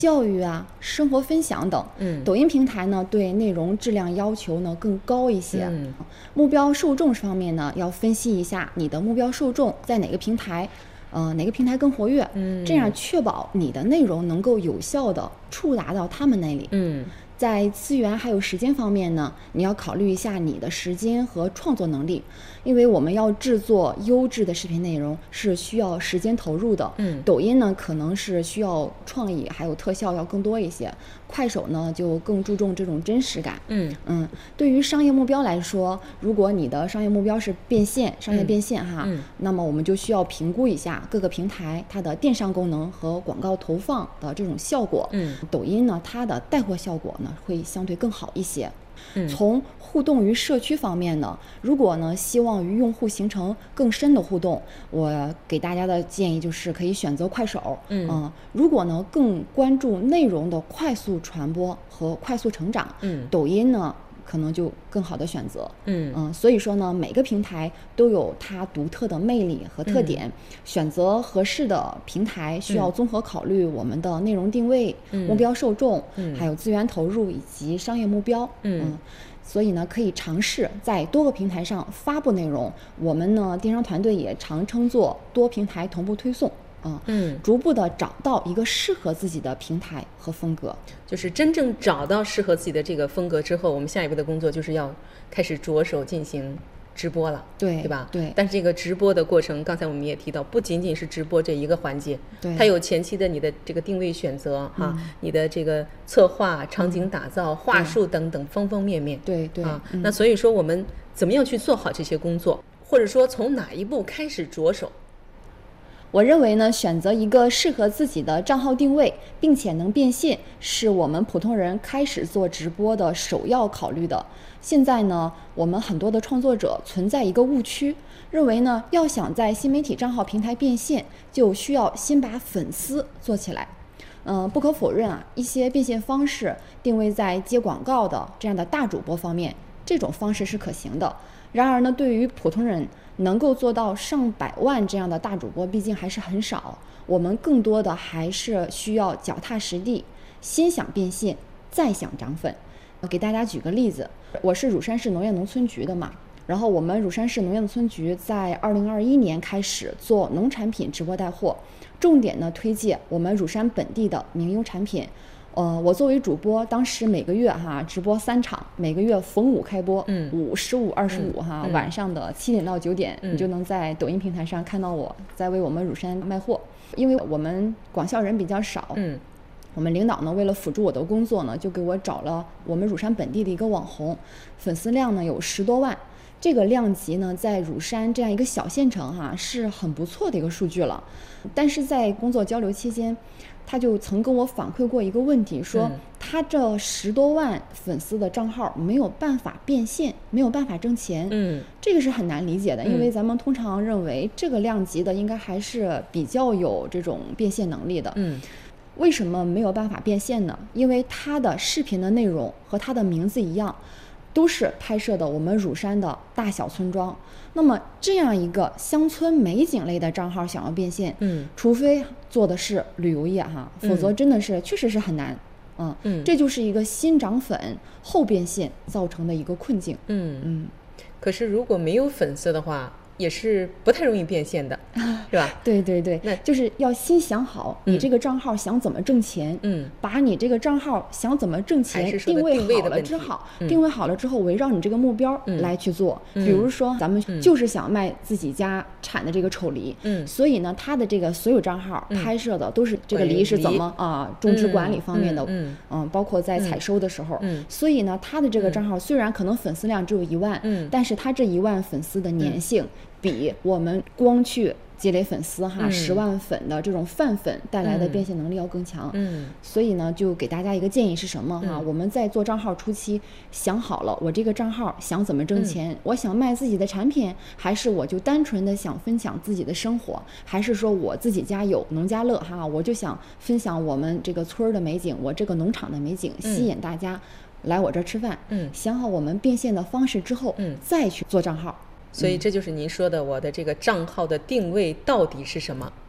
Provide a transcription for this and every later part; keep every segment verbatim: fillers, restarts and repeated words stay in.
教育啊、生活分享等。 嗯， 抖音平台呢对内容质量要求呢更高一些。 嗯， 目标受众方面呢，要分析一下你的目标受众在哪个平台，呃，哪个平台更活跃， 嗯， 这样确保你的内容能够有效的触达到他们那里。 嗯。 在资源还有时间方面呢，你要考虑一下你的时间和创作能力，因为我们要制作优质的视频内容是需要时间投入的。 嗯， 抖音呢可能是需要创意还有特效要更多一些，快手呢就更注重这种真实感。 嗯嗯，对于商业目标来说，如果你的商业目标是变现，商业变现哈， 嗯， 那么我们就需要评估一下各个平台它的电商功能和广告投放的这种效果。 嗯， 抖音呢，它的带货效果呢会相对更好一些。 嗯， 从互动于社区方面呢，如果呢希望与用户形成更深的互动，我给大家的建议就是可以选择快手。 嗯、 呃，如果呢更关注内容的快速传播和快速成长， 嗯， 抖音呢可能就更好的选择。 嗯嗯、呃，所以说呢，每个平台都有它独特的魅力和特点， 嗯、 选择合适的平台需要综合考虑我们的内容定位、 嗯、 目标受众、 嗯、 还有资源投入以及商业目标。 嗯。 嗯，所以呢，可以尝试在多个平台上发布内容。我们呢，电商团队也常称作多平台同步推送。嗯嗯， 逐步的找到一个适合自己的平台和风格， 就是真正找到适合自己的这个风格之后，我们下一步的工作就是要开始着手进行直播了， 对对吧？ 对。 但是这个直播的过程，刚才我们也提到，不仅仅是直播这一个环节， 对， 它有前期的你的这个定位选择哈、 嗯， 你的这个策划、场景打造、话术等等方方面面。 对对啊、 嗯， 那所以说我们怎么样去做好这些工作，或者说从哪一步开始着手？ 我认为呢，选择一个适合自己的账号定位，并且能变现，是我们普通人开始做直播的首要考虑的。现在呢，我们很多的创作者存在一个误区，认为呢，要想在新媒体账号平台变现，就需要先把粉丝做起来。嗯、呃，不可否认啊，一些变现方式定位在接广告的这样的大主播方面，这种方式是可行的。然而呢，对于普通人，能够做到上百万这样的大主播毕竟还是很少，我们更多的还是需要脚踏实地，先想变现，再想涨粉。给大家举个例子，我是乳山市农业农村局的嘛，然后我们乳山市农业农村局在二零二一年开始做农产品直播带货，重点呢推荐我们乳山本地的名优产品。呃，我作为主播，当时每个月哈直播三场，每个月逢五开播， 嗯， 五十五、二十五哈， 嗯、 晚上的七点到九点， 嗯， 你就能在抖音平台上看到我在为我们乳山卖货。因为我们广校人比较少， 嗯， 我们领导呢为了辅助我的工作呢，就给我找了我们乳山本地的一个网红，粉丝量呢有十多万。这个量级呢，在乳山这样一个小县城哈、啊，是很不错的一个数据了。但是在工作交流期间，他就曾跟我反馈过一个问题，说他这十多万粉丝的账号没有办法变现，没有办法挣钱。 嗯， 这个是很难理解的，因为咱们通常认为这个量级的应该还是比较有这种变现能力的。 嗯， 为什么没有办法变现呢？因为他的视频的内容和他的名字一样，都是拍摄的我们乳山的大小村庄。那么这样一个乡村美景类的账号想要变现， 嗯， 除非做的是旅游业哈，否则真的是、嗯、确实是很难。嗯嗯， 这就是一个先涨粉后变现造成的一个困境。 嗯嗯， 可是如果没有粉丝的话，也是不太容易变现的，是吧？ 对对对，那就是要先想好你这个账号想怎么挣钱， 嗯， 把你这个账号想怎么挣钱定位好了之后， 嗯、 定位好了之后，围绕你这个目标来去做。 嗯、 比如说，咱们就是想卖自己家产的这个丑梨， 嗯， 所以呢，他的这个所有账号拍摄的都是这个梨是怎么啊、呃、种植管理方面的， 嗯嗯, 嗯，包括在采收的时候， 嗯， 所以呢，他的这个账号虽然可能粉丝量只有一万， 嗯， 但是他这一万粉丝的粘性。嗯比我们光去积累粉丝哈，十、嗯、万粉的这种泛粉带来的变现能力要更强。 嗯， 所以呢，就给大家一个建议是什么哈、 嗯？ 我们在做账号初期，想好了我这个账号想怎么挣钱、嗯，我想卖自己的产品，还是我就单纯的想分享自己的生活，还是说我自己家有农家乐哈，我就想分享我们这个村的美景，我这个农场的美景，吸引大家来我这儿吃饭。 嗯， 想好我们变现的方式之后， 嗯， 再去做账号。 所以这就是您说的，我的这个账号的定位到底是什么？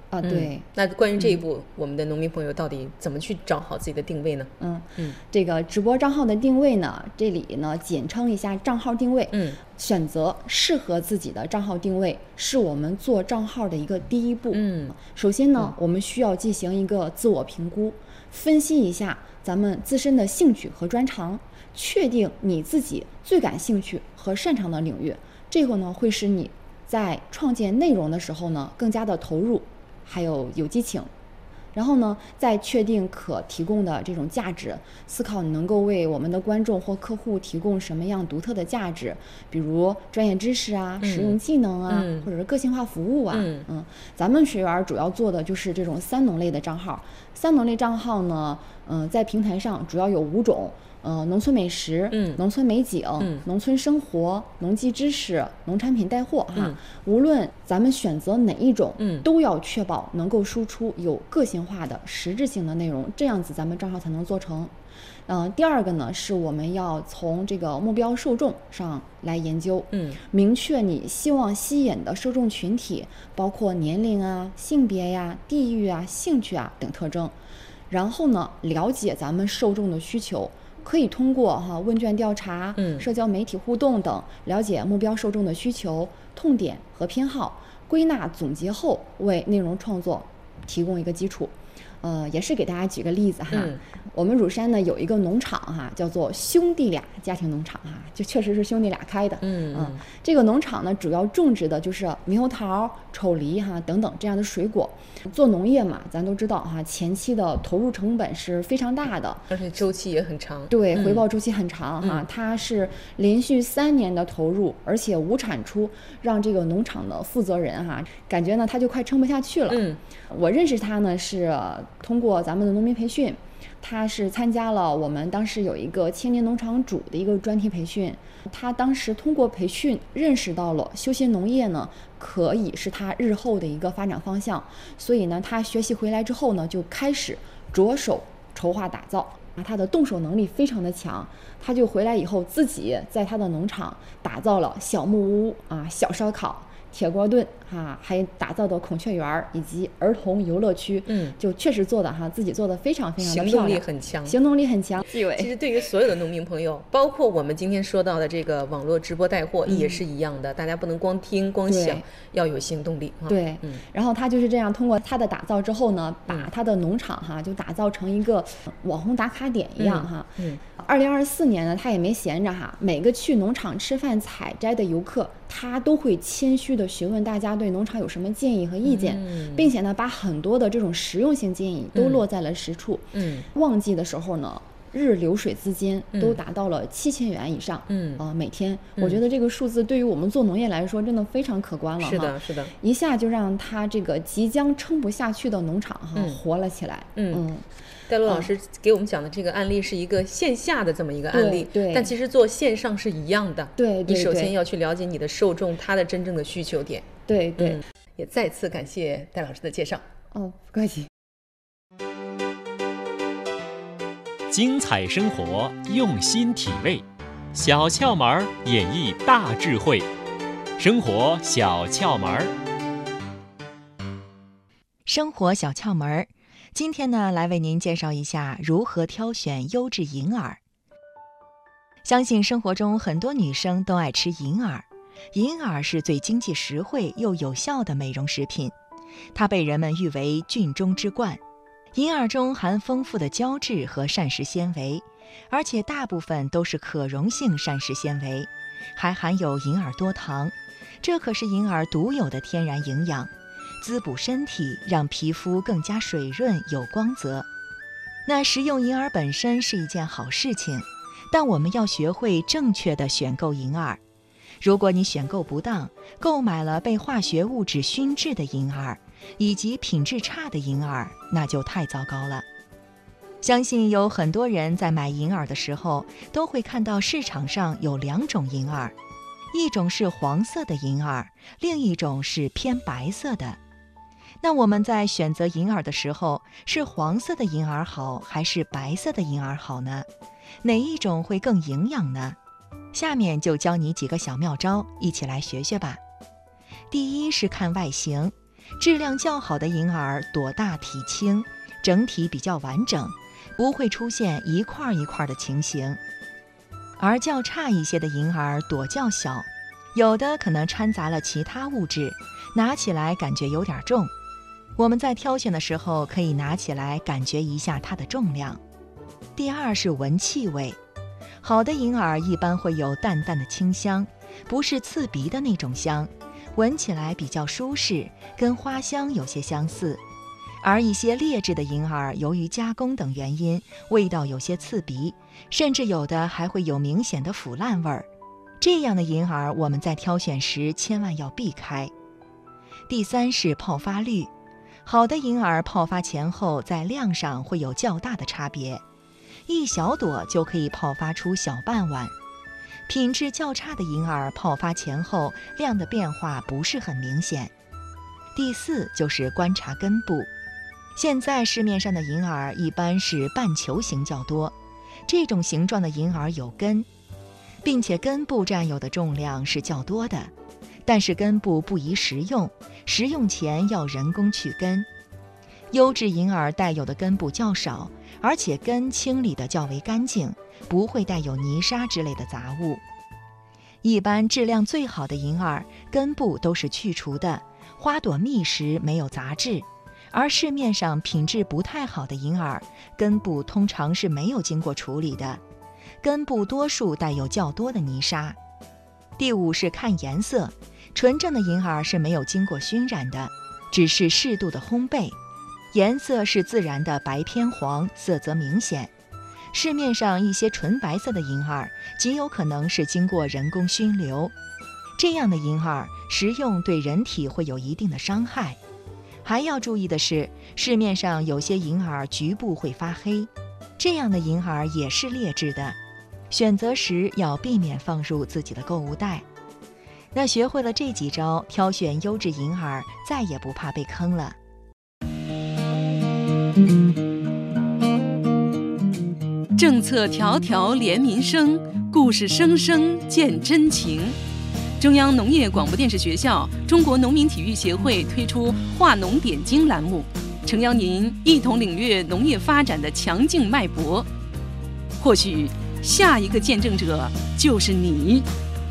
啊，对、 嗯。那关于这一步、嗯，我们的农民朋友到底怎么去找好自己的定位呢？ 嗯嗯，这个直播账号的定位呢，这里呢简称一下账号定位。 嗯， 选择适合自己的账号定位是我们做账号的一个第一步。 嗯， 首先呢、 嗯， 我们需要进行一个自我评估，分析一下咱们自身的兴趣和专长，确定你自己最感兴趣和擅长的领域。这个呢，会使你在创建内容的时候呢，更加的投入，还有有激情。然后呢，再确定可提供的这种价值，思考你能够为我们的观众或客户提供什么样独特的价值，比如专业知识啊、实用技能啊， 嗯、 或者是个性化服务啊。 嗯嗯，咱们学员主要做的就是这种三农类的账号。三农类账号呢，嗯、呃，在平台上主要有五种。呃，农村美食、 嗯、 农村美景、 嗯、 农村生活、农技知识、农产品带货哈、 嗯。 无论咱们选择哪一种， 嗯， 都要确保能够输出有个性化的、实质性的内容，这样子咱们账号才能做成。嗯、呃，第二个呢，是我们要从这个目标受众上来研究， 嗯， 明确你希望吸引的受众群体，包括年龄啊、性别呀、地域啊、兴趣啊等特征，然后呢，了解咱们受众的需求。可以通过哈问卷调查、 嗯、 社交媒体互动等，了解目标受众的需求、痛点和偏好，归纳总结后，为内容创作提供一个基础。呃，也是给大家举个例子哈， 嗯、 我们乳山呢有一个农场哈，叫做兄弟俩家庭农场哈，就确实是兄弟俩开的。 嗯嗯，这个农场呢主要种植的就是猕猴桃、丑梨哈等等这样的水果。做农业嘛，咱都知道哈，前期的投入成本是非常大的， 而且周期也很长。 对， 嗯、 回报周期很长哈、 嗯， 它是连续三年的投入，而且无产出，让这个农场的负责人哈，感觉呢他就快撑不下去了。 嗯， 我认识他呢是通过咱们的农民培训，他是参加了我们当时有一个青年农场主的一个专题培训，他当时通过培训认识到了休闲农业呢可以是他日后的一个发展方向，所以呢他学习回来之后呢就开始着手筹划打造，他的动手能力非常的强，他就回来以后自己在他的农场打造了小木屋啊、小烧烤、铁锅炖哈，还打造的孔雀园以及儿童游乐区， 嗯， 就确实做的哈，自己做的非常非常的漂亮， 行动力很强， 行动力很强。纪委， 其实对于所有的农民朋友，包括我们今天说到的这个网络直播带货也是一样的，嗯、大家不能光听光想，要有行动力。 对， 嗯， 然后他就是这样，通过他的打造之后呢，把他的农场哈就打造成一个网红打卡点一样哈。 嗯， 二零二四年呢，他也没闲着哈，每个去农场吃饭采摘的游客，他都会谦虚的询问大家对农场有什么建议和意见， 嗯、 并且呢，把很多的这种实用性建议都落在了实处。 嗯， 旺季的时候呢，日流水资金都达到了七千元以上。 嗯啊、呃，每天、 嗯， 我觉得这个数字对于我们做农业来说，真的非常可观了哈。 是的，是的， 一下就让他这个即将撑不下去的农场哈、 嗯、 活了起来。 嗯。 嗯戴璐老师给我们讲的这个案例是一个线下的这么一个案例， 对对， 但其实做线上是一样的。 对，对你首先要去了解你的受众，他的真正的需求点。 对对、 嗯，也再次感谢戴老师的介绍。 哦，不客气。 精彩生活，用心体味，小窍门演绎大智慧，生活小窍门。 生活小窍门。今天呢，来为您介绍一下如何挑选优质银耳。相信生活中很多女生都爱吃银耳，银耳是最经济实惠又有效的美容食品，它被人们誉为菌中之冠。银耳中含丰富的胶质和膳食纤维，而且大部分都是可溶性膳食纤维，还含有银耳多糖，这可是银耳独有的天然营养。滋补身体，让皮肤更加水润有光泽。那食用银耳本身是一件好事情，但我们要学会正确的选购银耳。如果你选购不当，购买了被化学物质熏制的银耳，以及品质差的银耳，那就太糟糕了。相信有很多人在买银耳的时候，都会看到市场上有两种银耳，一种是黄色的银耳，另一种是偏白色的。那我们在选择银耳的时候，是黄色的银耳好，还是白色的银耳好呢？哪一种会更营养呢？下面就教你几个小妙招，一起来学学吧。第一是看外形， 质量较好的婴儿朵大体轻，整体比较完整，不会出现一块一块的情形。而较差一些的婴儿朵较小，有的可能掺杂了其他物质，拿起来感觉有点重。我们在挑选的时候可以拿起来感觉一下它的重量。第二是闻气味，好的婴儿一般会有淡淡的清香，不是刺鼻的那种香，闻起来比较舒适，跟花香有些相似。而一些劣质的婴儿由于加工等原因，味道有些刺鼻，甚至有的还会有明显的腐烂味儿。这样的婴儿我们在挑选时千万要避开。第三是泡发率，好的婴儿泡发前后在量上会有较大的差别，一小朵就可以泡发出小半碗。品质较差的婴儿泡发前后量的变化不是很明显。第四就是观察根部，现在市面上的婴儿一般是半球形较多，这种形状的婴儿有根，并且根部占有的重量是较多的，但是根部不宜食用，食用前要人工去根。优质婴儿带有的根部较少，而且根清理得较为干净，不会带有泥沙之类的杂物。一般质量最好的婴儿根部都是去除的，花朵密实，没有杂质。而市面上品质不太好的婴儿，根部通常是没有经过处理的，根部多数带有较多的泥沙。第五是看颜色，纯正的婴儿是没有经过熏染的，只是适度的烘焙，颜色是自然的白偏黄，色泽明显。市面上一些纯白色的婴儿极有可能是经过人工熏留，这样的婴儿食用对人体会有一定的伤害。还要注意的是，市面上有些婴儿局部会发黑，这样的婴儿也是劣质的，选择时要避免放入自己的购物袋。那学会了这几招，挑选优质婴儿再也不怕被坑了。 政策条条连民生，故事声声见真情。中央农业广播电视学校中国农民体育协会推出话农点睛栏目，诚邀您一同领略农业发展的强劲脉搏。或许下一个见证者就是你。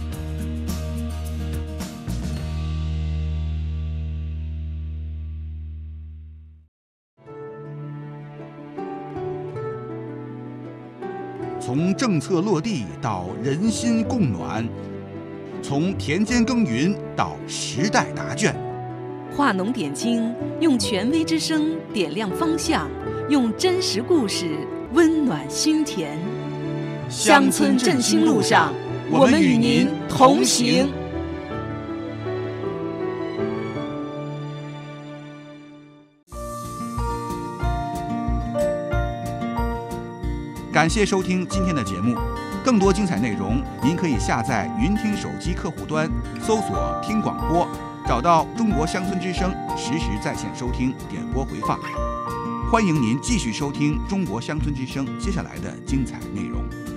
从政策落地到人心共暖，从田间耕耘到时代答卷， 话农点睛，用权威之声点亮方向，用真实故事温暖心田。乡村振兴路上，我们与您同行。 感谢收听今天的节目，更多精彩内容您可以下载云听手机客户端，搜索听广播，找到中国乡村之声，实时在线收听点播回放。欢迎您继续收听中国乡村之声接下来的精彩内容。